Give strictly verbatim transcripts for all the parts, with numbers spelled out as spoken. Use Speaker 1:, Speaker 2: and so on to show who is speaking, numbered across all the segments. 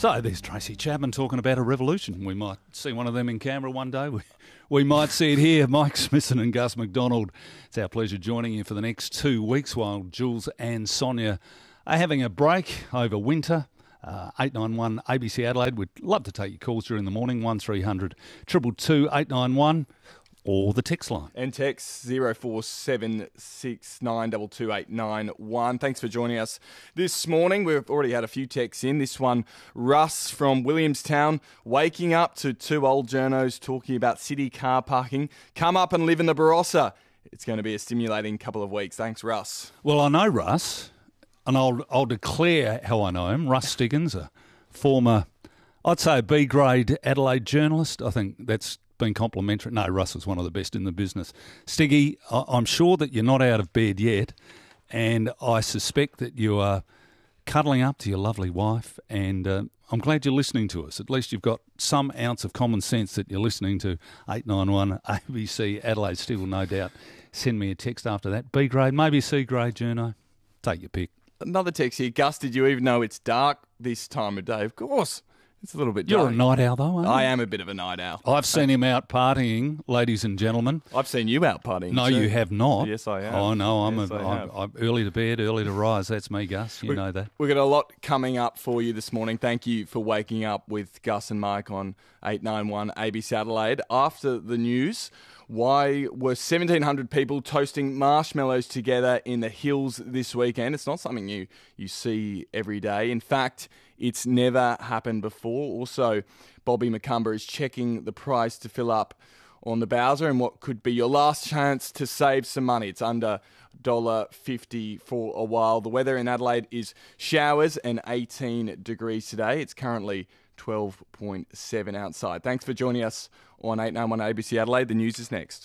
Speaker 1: So there's Tracy Chapman talking about a revolution. We might see one of them in Canberra one day. We, we might see it here. Mike Smithson and Gus McDonald. It's our pleasure joining you for the next two weeks while Jules and Sonia are having a break over winter. Uh, eight nine one A B C Adelaide. We'd love to take your calls during the morning. one three hundred two two two eight nine one or the text line.
Speaker 2: And text zero four seven six nine two two eight nine one. Thanks for joining us this morning. We've already had a few texts in. This one, Russ from Williamstown, waking up to two old journos talking about city car parking. Come up and live in the Barossa. It's going to be a stimulating couple of weeks. Thanks, Russ.
Speaker 1: Well, I know Russ. And I'll I'll declare how I know him. Russ Stiggins, a former, I'd say a B-grade Adelaide journalist. I think that's been complimentary. No, Russ is one of the best in the business. Stiggy, I- I'm sure that you're not out of bed yet, and I suspect that you are cuddling up to your lovely wife, and uh, I'm glad you're listening to us. At least you've got some ounce of common sense that you're listening to eight nine one A B C Adelaide. Still, no doubt, send me a text after that. B-grade, maybe C-grade journo. Take your pick.
Speaker 2: Another text here. Gus, did you even know it's dark this time of day? Of course. It's a little bit dark.
Speaker 1: You're a night owl, though, aren't you?
Speaker 2: I am a bit of a night owl.
Speaker 1: I've seen him out partying, ladies and gentlemen.
Speaker 2: I've seen you out partying.
Speaker 1: No,
Speaker 2: too.
Speaker 1: you have not.
Speaker 2: Yes, I have.
Speaker 1: Oh, no, I'm,
Speaker 2: Yes,
Speaker 1: a,
Speaker 2: I
Speaker 1: I'm,
Speaker 2: have.
Speaker 1: I'm early to bed, early to rise. That's me, Gus. You
Speaker 2: we,
Speaker 1: know that.
Speaker 2: We've got a lot coming up for you this morning. Thank you for waking up with Gus and Mike on eight nine one A B C Adelaide. After the news, why were seventeen hundred people toasting marshmallows together in the hills this weekend? It's not something you, you see every day. In fact, it's never happened before. Also, Bobby McCumber is checking the price to fill up on the Bowser and what could be your last chance to save some money. It's under one dollar fifty for a while. The weather in Adelaide is showers and eighteen degrees today. It's currently twelve point seven outside. Thanks for joining us on eight nine one A B C Adelaide. The news is next.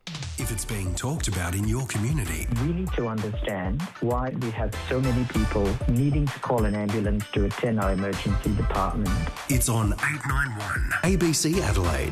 Speaker 3: If it's being talked about in your community,
Speaker 4: we need to understand why we have so many people needing to call an ambulance to attend our emergency department.
Speaker 3: It's on eight nine one A B C Adelaide.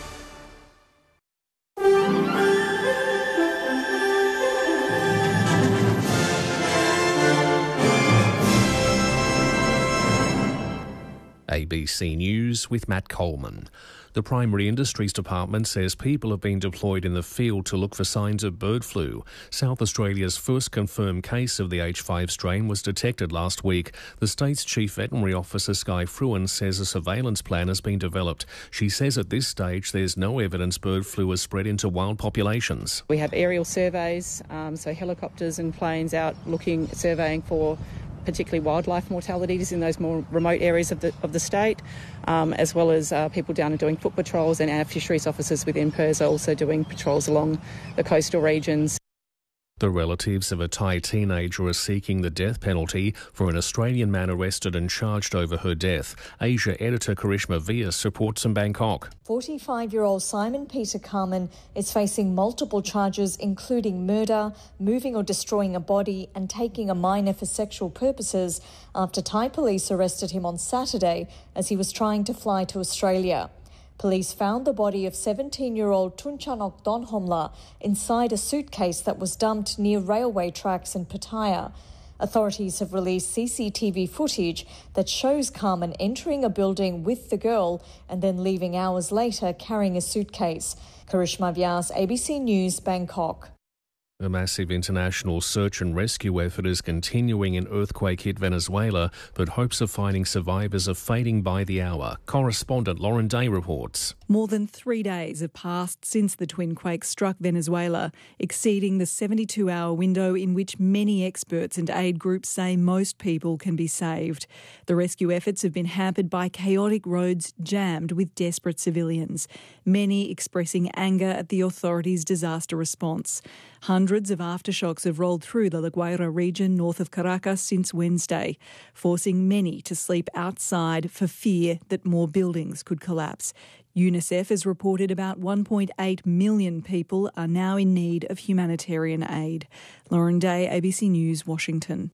Speaker 5: A B C News with Matt Coleman. The Primary Industries Department says people have been deployed in the field to look for signs of bird flu. South Australia's first confirmed case of the H five strain was detected last week. The state's Chief Veterinary Officer, Sky Fruin, says a surveillance plan has been developed. She says at this stage there's no evidence bird flu has spread into wild populations.
Speaker 6: We have aerial surveys, um, so helicopters and planes out looking, surveying for particularly wildlife mortalities in those more remote areas of the of the state, um, as well as uh, people down and doing foot patrols, and our fisheries officers within P E R S are also doing patrols along the coastal regions.
Speaker 5: The relatives of a Thai teenager are seeking the death penalty for an Australian man arrested and charged over her death. Asia editor Karishma Vyas reports in Bangkok.
Speaker 7: forty-five-year-old Simon Peter Carmen is facing multiple charges including murder, moving or destroying a body and taking a minor for sexual purposes after Thai police arrested him on Saturday as he was trying to fly to Australia. Police found the body of seventeen-year-old Tunchanok Donhomla inside a suitcase that was dumped near railway tracks in Pattaya. Authorities have released C C T V footage that shows Carmen entering a building with the girl and then leaving hours later carrying a suitcase. Karishma Vyas, A B C News, Bangkok.
Speaker 5: A massive international search and rescue effort is continuing in earthquake-hit Venezuela, but hopes of finding survivors are fading by the hour. Correspondent Lauren Day reports.
Speaker 8: More than three days have passed since the twin quake struck Venezuela, exceeding the seventy-two hour window in which many experts and aid groups say most people can be saved. The rescue efforts have been hampered by chaotic roads jammed with desperate civilians, many expressing anger at the authorities' disaster response. Hundreds of aftershocks have rolled through the La Guaira region north of Caracas since Wednesday, forcing many to sleep outside for fear that more buildings could collapse. UNICEF has reported about one point eight million people are now in need of humanitarian aid. Lauren Day, A B C News, Washington.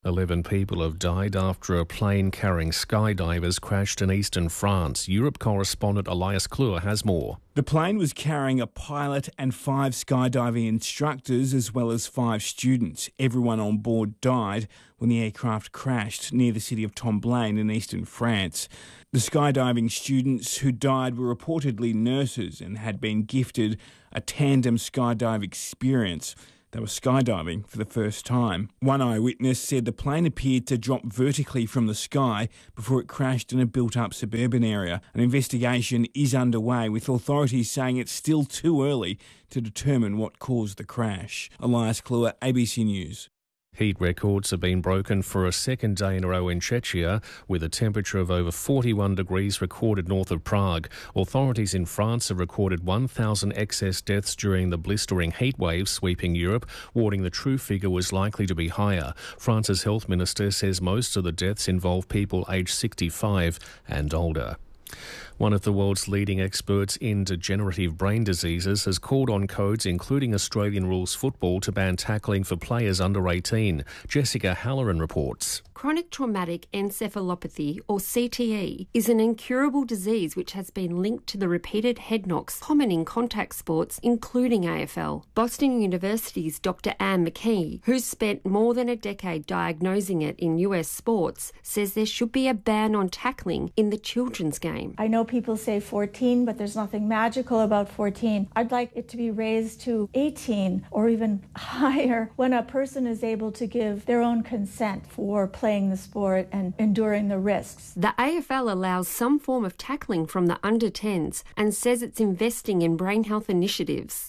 Speaker 5: Eleven people have died after a plane carrying skydivers crashed in eastern France. Europe correspondent Elias Klur has more.
Speaker 9: The plane was carrying a pilot and five skydiving instructors as well as five students. Everyone on board died when the aircraft crashed near the city of Tomblain in eastern France. The skydiving students who died were reportedly nurses and had been gifted a tandem skydive experience. They were skydiving for the first time. One eyewitness said the plane appeared to drop vertically from the sky before it crashed in a built-up suburban area. An investigation is underway, with authorities saying it's still too early to determine what caused the crash. Elias Klur, A B C News.
Speaker 5: Heat records have been broken for a second day in a row in Czechia, with a temperature of over forty-one degrees recorded north of Prague. Authorities in France have recorded one thousand excess deaths during the blistering heat wave sweeping Europe, warning the true figure was likely to be higher. France's health minister says most of the deaths involve people aged sixty-five and older. One of the world's leading experts in degenerative brain diseases has called on codes, including Australian rules football, to ban tackling for players under eighteen. Jessica Halloran reports.
Speaker 10: Chronic traumatic encephalopathy, or C T E, is an incurable disease which has been linked to the repeated head knocks common in contact sports, including A F L. Boston University's Doctor Anne McKee, who's spent more than a decade diagnosing it in U S sports, says there should be a ban on tackling in the children's game.
Speaker 11: I know people say fourteen, but there's nothing magical about fourteen. I'd like it to be raised to eighteen or even higher when a person is able to give their own consent for playing the sport and enduring the risks.
Speaker 10: The A F L allows some form of tackling from the under tens and says it's investing in brain health initiatives.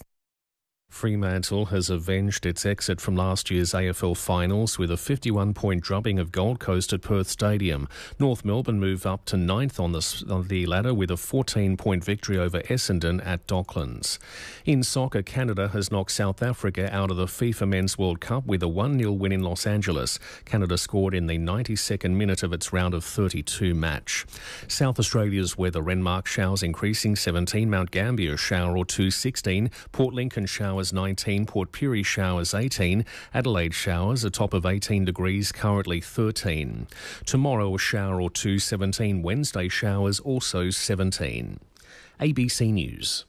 Speaker 5: Fremantle has avenged its exit from last year's A F L finals with a fifty-one point drubbing of Gold Coast at Perth Stadium. North Melbourne move up to ninth on the, on the ladder with a fourteen point victory over Essendon at Docklands. In soccer, Canada has knocked South Africa out of the FIFA Men's World Cup with a one nil win in Los Angeles. Canada scored in the ninety-second minute of its round of thirty-two match. South Australia's weather: Renmark showers increasing seventeen, Mount Gambier shower or two sixteen, Port Lincoln showers nineteen, Port Pirie showers eighteen, Adelaide showers a top of eighteen degrees, currently thirteen. Tomorrow a shower or two seventeen, Wednesday showers also seventeen. A B C News.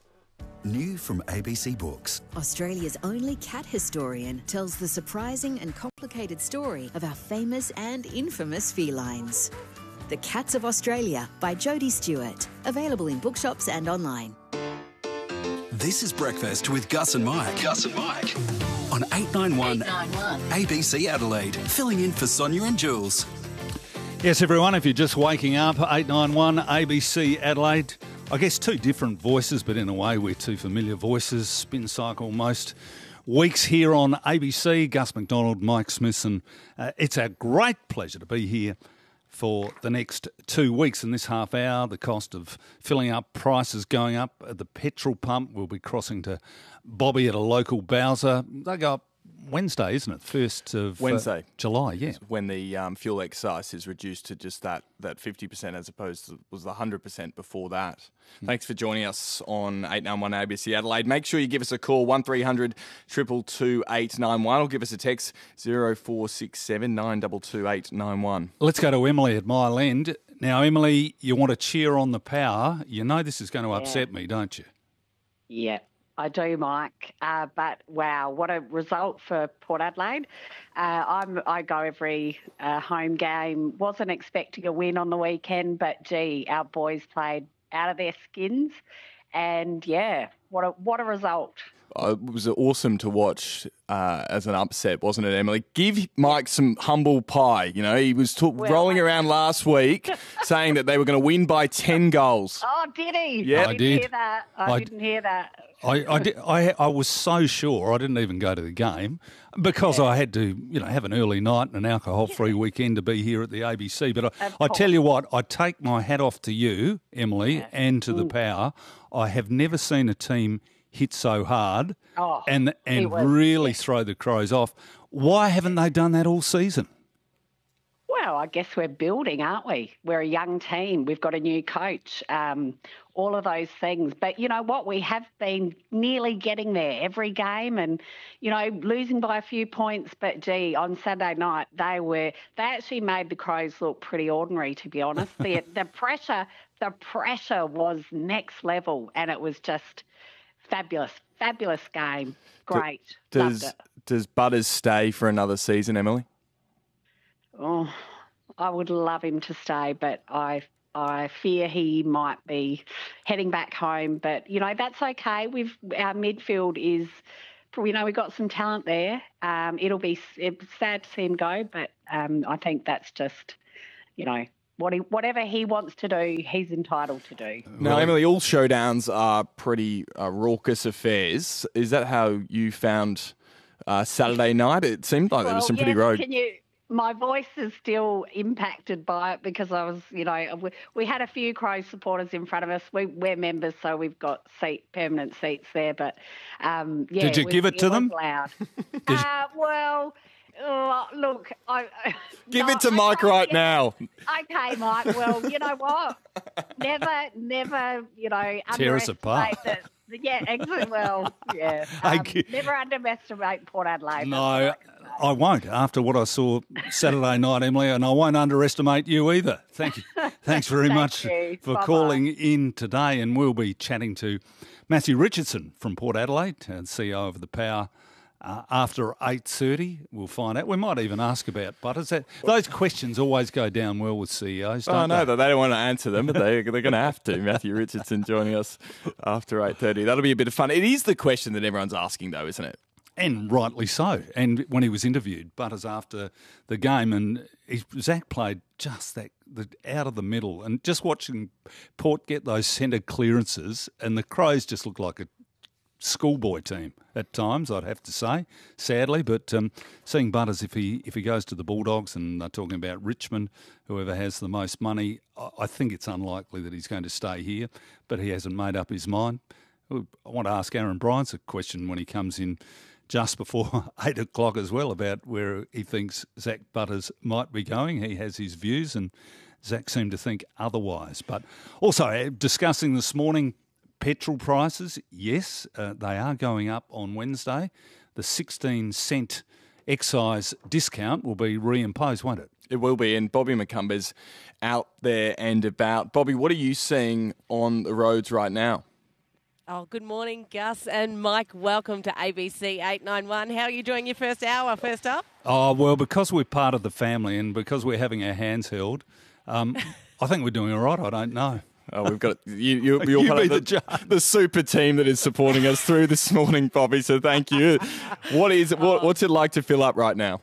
Speaker 12: New from A B C Books.
Speaker 13: Australia's only cat historian tells the surprising and complicated story of our famous and infamous felines. The Cats of Australia by Jodie Stewart. Available in bookshops and online.
Speaker 12: This is Breakfast with Gus and Mike. Gus and Mike. On eight nine one A B C Adelaide. Filling in for Sonia and Jules.
Speaker 1: Yes, everyone, if you're just waking up, eight nine one A B C Adelaide. I guess two different voices, but in a way we're two familiar voices. Spin cycle most weeks here on A B C. Gus McDonald, Mike Smithson. Uh, it's a great pleasure to be here for the next two weeks. In this half hour, the cost of filling up, prices going up at the petrol pump. We'll be crossing to Bobby at a local Bowser. They go up Wednesday, isn't it? First of
Speaker 2: Wednesday,
Speaker 1: uh, July, yeah.
Speaker 2: When the um, fuel excise is reduced to just that that fifty percent as opposed to was the one hundred percent before that. Mm. Thanks for joining us on eight nine one A B C Adelaide. Make sure you give us a call, one three hundred two two two eight nine one, or give us a text, zero four six seven nine two two eight nine one.
Speaker 1: Let's go to Emily at Mile End. Now, Emily, you want to cheer on the Power. You know this is going to
Speaker 14: yeah.
Speaker 1: upset me, don't you?
Speaker 14: Yeah. I do, Mike. Uh, but wow, what a result for Port Adelaide. Uh, I'm, I go every uh, home game. Wasn't expecting a win on the weekend, but gee, our boys played out of their skins. And yeah, what a what a result.
Speaker 2: Uh, it was awesome to watch uh, as an upset, wasn't it, Emily? Give Mike some humble pie. You know, he was t- well, rolling around last week saying that they were going to win by ten goals.
Speaker 14: Oh, did he?
Speaker 2: Yeah,
Speaker 14: I,
Speaker 1: I
Speaker 14: didn't
Speaker 1: did.
Speaker 14: Hear that. I, I didn't hear that.
Speaker 1: I, I, did, I, I was so sure I didn't even go to the game because yeah. I had to, you know, have an early night and an alcohol-free weekend to be here at the A B C. But I, I tell you what, I take my hat off to you, Emily, yeah. and to the Power. I have never seen a team hit so hard
Speaker 14: oh,
Speaker 1: and and
Speaker 14: was,
Speaker 1: really
Speaker 14: yeah.
Speaker 1: throw the Crows off. Why haven't they done that all season?
Speaker 14: Well, Well, I guess we're building, aren't we? We're a young team. We've got a new coach, um, all of those things. But you know what? We have been nearly getting there every game and, you know, losing by a few points. But, gee, on Saturday night, they were they actually made the Crows look pretty ordinary, to be honest. the, the pressure the pressure was next level and it was just fabulous, fabulous game. Great.
Speaker 2: Does,
Speaker 14: Loved it.
Speaker 2: Does Butters stay for another season, Emily?
Speaker 14: Oh, I would love him to stay, but I I fear he might be heading back home. But, you know, that's okay. We've our midfield is, you know, we've got some talent there. Um, it'll be it's sad to see him go, but um, I think that's just, you know, what he, whatever he wants to do, he's entitled to do.
Speaker 2: Now, Emily, all showdowns are pretty uh, raucous affairs. Is that how you found uh, Saturday night? It seemed like
Speaker 14: well,
Speaker 2: there was some
Speaker 14: yes,
Speaker 2: pretty road.
Speaker 14: Can you? My voice is still impacted by it because I was, you know, we, we had a few Crows supporters in front of us. We, we're members, so we've got seat permanent seats there. But um, yeah,
Speaker 1: did you
Speaker 14: it was,
Speaker 1: give it to
Speaker 14: it
Speaker 1: them?
Speaker 14: Was loud. uh, well, uh, look, I
Speaker 2: give
Speaker 14: no,
Speaker 2: it to
Speaker 14: I
Speaker 2: Mike right
Speaker 14: get,
Speaker 2: now.
Speaker 14: Okay, Mike. Well, you know what? Never, never, you know,
Speaker 1: tear us apart.
Speaker 14: The, yeah, exactly. Well, yeah. Um,
Speaker 1: I,
Speaker 14: never underestimate Port Adelaide.
Speaker 1: No. I won't after what I saw Saturday night, Emily, and I won't underestimate you either. Thank you. Thanks very
Speaker 14: Thank
Speaker 1: much
Speaker 14: you.
Speaker 1: for
Speaker 14: Bye-bye.
Speaker 1: calling in today, and we'll be chatting to Matthew Richardson from Port Adelaide, C E O of the Power, uh, after eight thirty. We'll find out. We might even ask about Butters. That, those questions always go down well with C E Os, don't
Speaker 2: Oh, no,
Speaker 1: they?
Speaker 2: they don't want to answer them, but they, they're going to have to. Matthew Richardson joining us after eight thirty. That'll be a bit of fun. It is the question that everyone's asking, though, isn't it?
Speaker 1: And rightly so. And when he was interviewed, Butters, after the game, and he, Zach played just that the, out of the middle, and just watching Port get those centre clearances, and the Crows just looked like a schoolboy team at times, I'd have to say, sadly. But um, seeing Butters, if he if he goes to the Bulldogs, and they're talking about Richmond, whoever has the most money, I, I think it's unlikely that he's going to stay here, but he hasn't made up his mind. I want to ask Aaron Bryant a question when he comes in just before eight o'clock as well about where he thinks Zach Butters might be going. He has his views, and Zach seemed to think otherwise. But also discussing this morning petrol prices. Yes, uh, they are going up on Wednesday. The sixteen cent excise discount will be reimposed, won't it?
Speaker 2: It will be, and Bobby McCumber's out there and about. Bobby, what are you seeing on the roads right now?
Speaker 15: Oh, good morning, Gus and Mike. Welcome to A B C eight ninety-one. How are you doing your first hour, first up?
Speaker 1: Oh, well, because we're part of the family and because we're having our hands held, um, I think we're doing all right. I don't know.
Speaker 2: Oh, we've got you. you you're
Speaker 1: You
Speaker 2: part
Speaker 1: be
Speaker 2: of the,
Speaker 1: the judge.
Speaker 2: the super team that is supporting us through this morning, Bobby. So thank you. What is what, what's it like to fill up right now?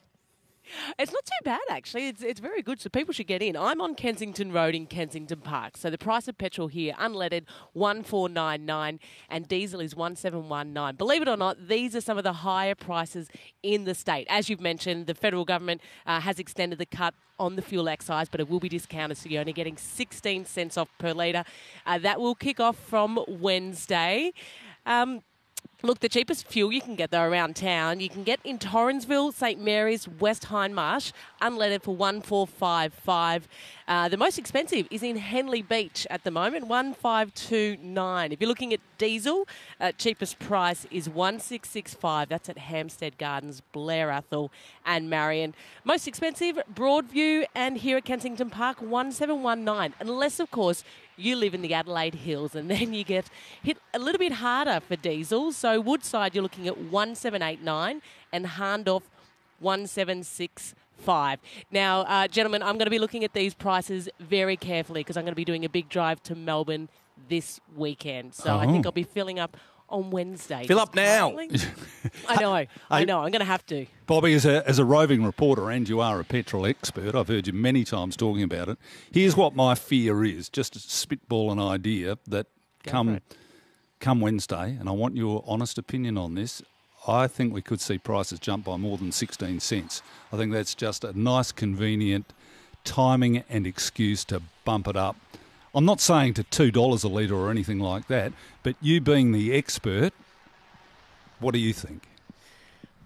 Speaker 15: It's not too bad, actually. It's it's very good, so people should get in. I'm on Kensington Road in Kensington Park. So the price of petrol here, unleaded, one four nine nine, and diesel is one seven one nine. Believe it or not, these are some of the higher prices in the state. As you've mentioned, the federal government uh, has extended the cut on the fuel excise, but it will be discounted, so you're only getting sixteen cents off per litre. Uh, that will kick off from Wednesday. Um, Look, the cheapest fuel you can get, though, around town, you can get in Torrensville, St Mary's, West Hindmarsh, unleaded for one four five five. Uh, the most expensive is in Henley Beach at the moment, one five two nine. If you're looking at diesel, uh, cheapest price is one six six five. That's at Hampstead Gardens, Blair Athol and Marion. Most expensive, Broadview and here at Kensington Park, one seven one nine. Unless, of course, you live in the Adelaide Hills, and then you get hit a little bit harder for diesel. So Woodside, you're looking at one seven eight nine, and Hahndorf, one seven six five. Now, uh, gentlemen, I'm going to be looking at these prices very carefully because I'm going to be doing a big drive to Melbourne this weekend. So
Speaker 1: Oh.
Speaker 15: I think I'll be filling up on Wednesday.
Speaker 2: Fill
Speaker 15: Just
Speaker 2: up now.
Speaker 15: quietly. I know. I know. I'm going to have to.
Speaker 1: Bobby, as a, as a roving reporter, and you are a petrol expert, I've heard you many times talking about it. Here's what my fear is, just to spitball an idea that
Speaker 15: Go for
Speaker 1: come
Speaker 15: it.
Speaker 1: come Wednesday, and I want your honest opinion on this, I think we could see prices jump by more than sixteen cents. I think that's just a nice, convenient timing and excuse to bump it up. I'm not saying to two dollars a litre or anything like that, but you being the expert, what do you think?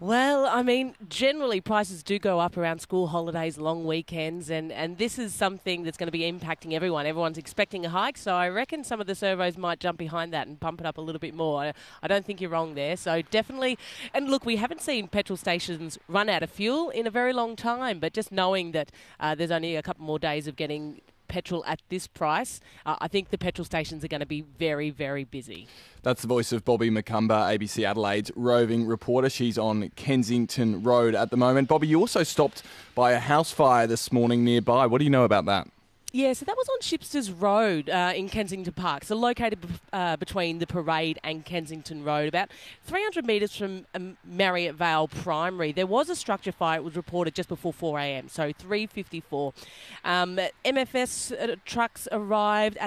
Speaker 15: Well, I mean, generally prices do go up around school holidays, long weekends, and, and this is something that's going to be impacting everyone. Everyone's expecting a hike, so I reckon some of the servos might jump behind that and pump it up a little bit more. I, I don't think you're wrong there. So definitely, and look, we haven't seen petrol stations run out of fuel in a very long time, but just knowing that uh, there's only a couple more days of getting petrol at this price, uh, I think the petrol stations are going to be very, very busy.
Speaker 2: That's the voice of Bobby McCumber, A B C Adelaide's roving reporter. She's on Kensington Road at the moment. Bobby, you also stopped by a house fire this morning nearby. What do you know about that?
Speaker 15: Yeah, so that was on Shipsters Road uh, in Kensington Park, so located uh, between the Parade and Kensington Road, about three hundred metres from um, Marriott Vale Primary. There was a structure fire. It was reported just before four a.m, so three fifty-four. Um, M F S uh, trucks arrived at